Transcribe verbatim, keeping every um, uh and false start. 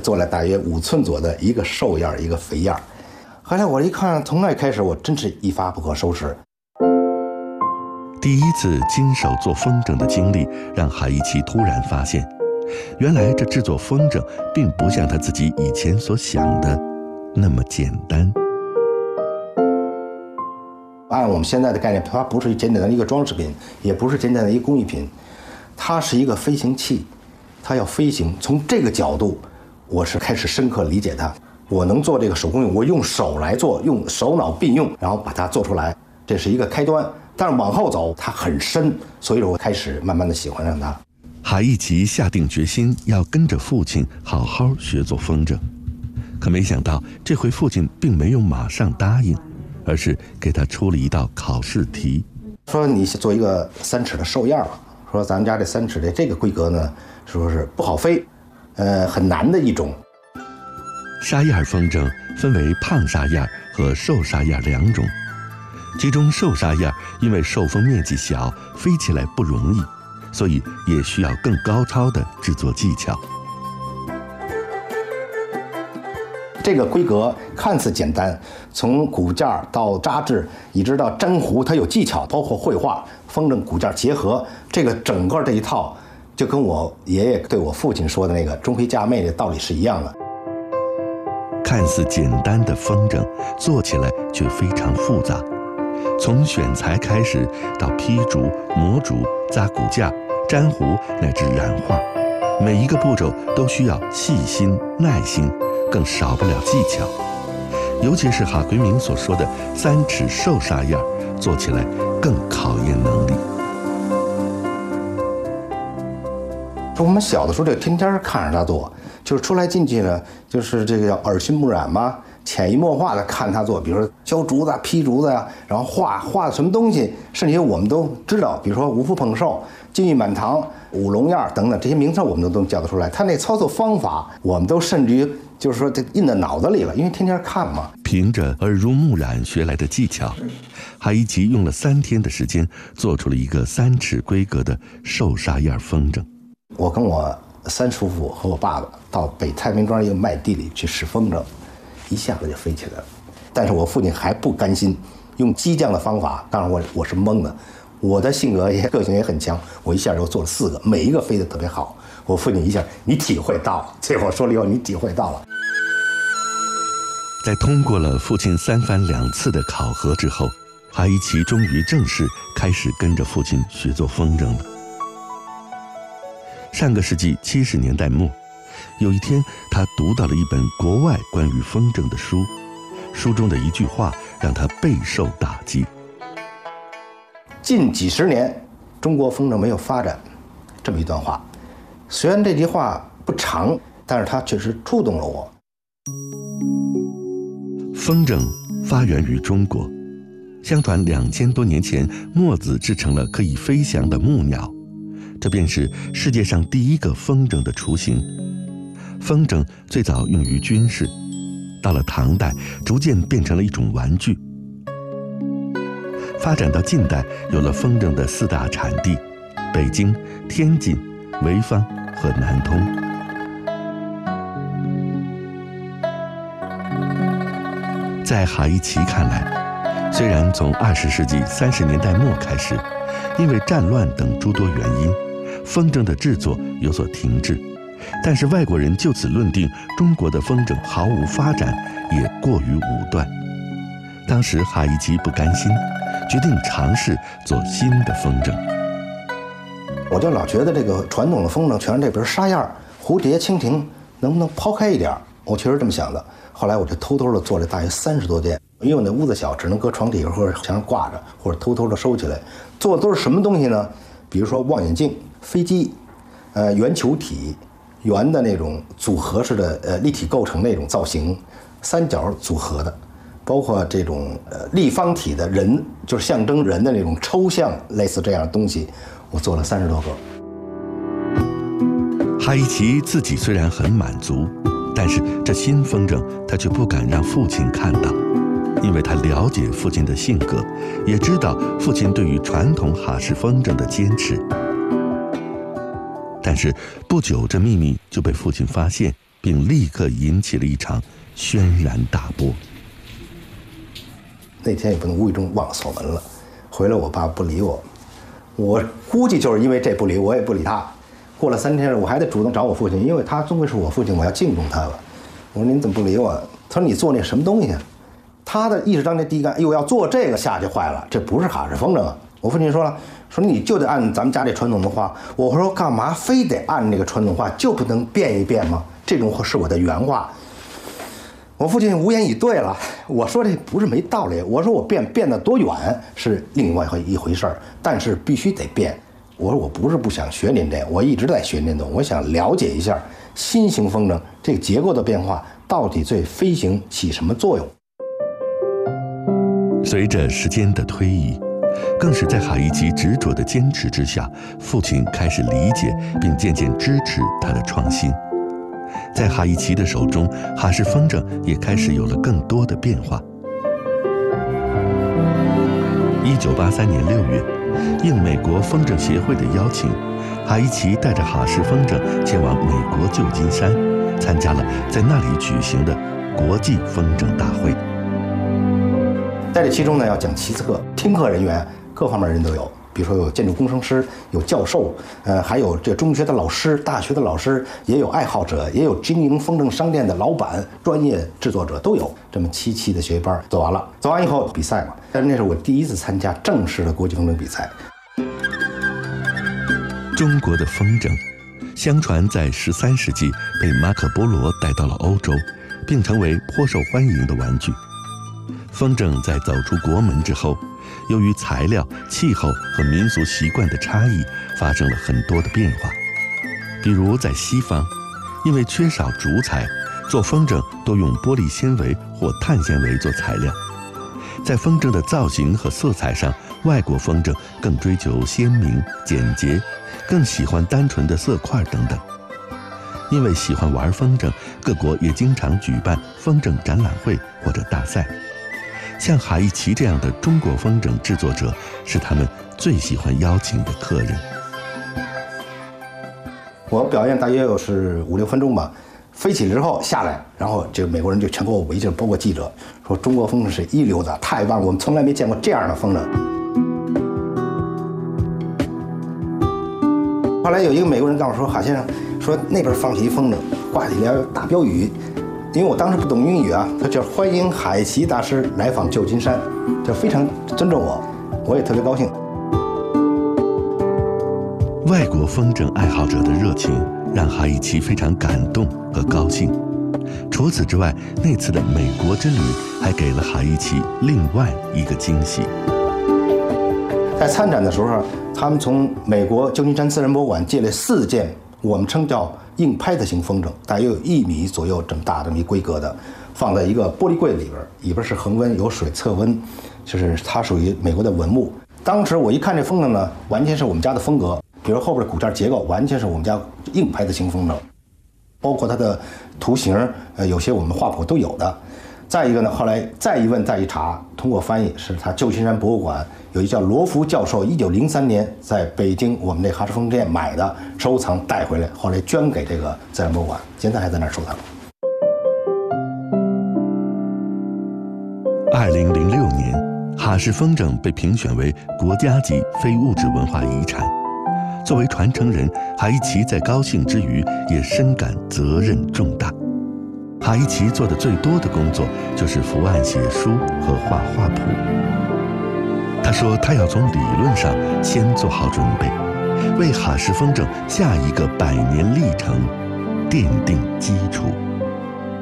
做了大约五寸左的一个瘦样一个肥样。后来我一看，从那开始我真是一发不可收拾。 第一次亲手做风筝的经历让海一奇突然发现，原来这制作风筝并不像他自己以前所想的那么简单。 按我们现在的概念，它不是简简单的一个装饰品，也不是简简单的一个工艺品，它是一个飞行器，它要飞行。从这个角度，我是开始深刻理解它。我能做这个手工艺，我用手来做，用手脑并用，然后把它做出来，这是一个开端。但是往后走，它很深，所以我开始慢慢的喜欢上它。 海一奇下定决心要跟着父亲好好学做风筝，可没想到这回父亲并没有马上答应，而是给他出了一道考试题， 说你做一个三尺的兽样，说咱们家这三尺的这个规格呢，说是不好飞，呃，很难的一种。 沙样风筝分为胖沙样和瘦沙样两种，其中瘦沙样因为受风面积小，飞起来不容易，所以也需要更高超的制作技巧。 这个规格看似简单，从骨架到扎制，一直到粘糊，它有技巧，包括绘画、风筝骨架结合，这个整个这一套，就跟我爷爷对我父亲说的那个中飞夹妹的道理是一样的。 看似简单的风筝，做起来却非常复杂，从选材开始，到劈竹、磨竹、扎骨架、粘糊乃至染画，每一个步骤都需要细心、耐心，更少不了技巧。尤其是哈奎明所说的三尺瘦沙样，做起来更考验能力。 我们小的时候就天天看着他做，就是出来进去呢，就是这个叫耳熏目染嘛，潜移默化的看他做，比如说削竹子、劈竹子呀，然后画画什么东西，甚至于我们都知道，比如说五福捧寿、金玉满堂、五龙样等等这些名称，我们都都叫得出来。他那操作方法，我们都甚至于就是说这印在脑子里了，因为天天看嘛。 凭着耳濡目染学来的技巧，海一奇用了三天的时间，做出了一个三尺规格的瘦沙样风筝。 我跟我三叔父和我爸爸到北太平庄一个麦地里去试风筝，一下子就飞起来了。但是我父亲还不甘心，用激将的方法，当然我我是懵的，我的性格也个性也很强，我一下就做了四个，每一个飞得特别好。我父亲一下，你体会到了，这会儿说了以后，你体会到了。 在通过了父亲三番两次的考核之后，海一奇终于正式开始跟着父亲学做风筝了。上个世纪七十年代末，有一天他读到了一本国外关于风筝的书，书中的一句话让他备受打击。 近几十年中国风筝没有发展，这么一段话。虽然这句话不长，但是它确实触动了我。 风筝发源于中国，相传两千多年前，墨子制成了可以飞翔的木鸟，这便是世界上第一个风筝的雏形。风筝最早用于军事，到了唐代，逐渐变成了一种玩具。发展到近代，有了风筝的四大产地：北京、天津、潍坊和南通。在海一奇看来，虽然从二十世纪三十年代末开始，因为战乱等诸多原因，风筝的制作有所停滞，但是外国人就此论定中国的风筝毫无发展，也过于武断。当时海一奇不甘心，决定尝试做新的风筝。 我就老觉得这个传统的风筝全是这边沙样，蝴蝶、蜻蜓能不能抛开一点？我确实这么想的。后来我就偷偷的做了大约三十多件，因为我那屋子小，只能搁床底下或者墙上挂着，或者偷偷的收起来。做的都是什么东西呢？比如说望远镜、飞机，呃，圆球体、圆的那种组合式的呃立体构成那种造型，三角组合的，包括这种呃立方体的人，就是象征人的那种抽象类似这样的东西，我做了三十多个。 海一奇自己虽然很满足，但是这新风筝他却不敢让父亲看到，因为他了解父亲的性格，也知道父亲对于传统哈式风筝的坚持。但是不久，这秘密就被父亲发现，并并立刻引起了一场轩然大波。 那天也不能无意中忘了锁门了，回来我爸不理我，我估计就是因为这不理我，也不理他。过了三天，我还得主动找我父亲，因为他终归是我父亲，我要敬重他了。我说您怎么不理我？他说你做那什么东西啊？他的意识当中第一感，哎呦，要做这个下去坏了，这不是哈氏风筝啊！我父亲说了，说你就得按咱们家这传统的话。我说干嘛非得按那个传统话，就不能变一变吗？这种是我的原话。我父亲无言以对了。我说这不是没道理，我说我变变得多远是另外一回事儿，但是必须得变。我说我不是不想学您这，我一直在学您的，我想了解一下新型风筝这个结构的变化到底对飞行起什么作用。 随着时间的推移，更是在哈伊奇执着的坚持之下，父亲开始理解并渐渐支持他的创新。在哈伊奇的手中，哈氏风筝也开始有了更多的变化。一九八三年六月，应美国风筝协会的邀请，哈伊奇带着哈氏风筝前往美国旧金山，参加了在那里举行的国际风筝大会。 在这其中呢，要讲七次课，听课人员各方面人都有。比如说有建筑工程师，有教授，呃，还有这中学的老师、大学的老师，也有爱好者，也有经营风筝商店的老板、专业制作者都有。这么七期的学习班走完了，走完以后比赛嘛，但是那是我第一次参加正式的国际风筝比赛。 中国的风筝，相传在十三世纪被马可波罗带到了欧洲，并成为颇受欢迎的玩具。风筝在走出国门之后，由于材料、气候和民俗习惯的差异，发生了很多的变化。比如在西方，因为缺少竹材，做风筝多用玻璃纤维或碳纤维做材料。在风筝的造型和色彩上，外国风筝更追求鲜明、简洁，更喜欢单纯的色块等等。因为喜欢玩风筝，各国也经常举办风筝展览会或者大赛。像哈伊奇这样的中国风筝制作者，是他们最喜欢邀请的客人。 我表演大约有是五六分钟吧，飞起之后下来，然后这个美国人就全给我围着，包括记者，说中国风筝是一流的，太棒了，我们从来没见过这样的风筝。后来有一个美国人告诉我说，哈先生，说那边放起一风筝，挂起来大标语。因为我当时不懂英语啊，他叫欢迎哈伊奇大师来访旧金山，就非常尊重我，我也特别高兴。 外国风筝爱好者的热情让哈伊奇非常感动和高兴。除此之外，那次的美国之旅还给了哈伊奇另外一个惊喜。 在参展的时候，他们从美国旧金山自然博物馆借了四件我们称叫硬拍子型风筝，大约有一米左右这么大这么一规格的，放在一个玻璃柜里边，里边是恒温有水测温，就是它属于美国的文物。当时我一看这风筝呢，完全是我们家的风格，比如后边的骨架结构完全是我们家硬拍子型风筝，包括它的图形，呃，有些我们画谱都有的。再一个呢，后来再一问再一查，通过翻译，是他旧金山博物馆有一叫罗福教授，一九零三年在北京我们这哈氏风筝店买的，收藏带回来，后来捐给这个自然博物馆，现在还在那儿收藏。 二零零六年，哈氏风筝被评选为国家级非物质文化遗产。作为传承人，哈伊奇在高兴之余，也深感责任重大。哈伊奇做的最多的工作就是伏案写书和画画谱。他说他要从理论上先做好准备，为哈氏风筝下一个百年历程奠定基础。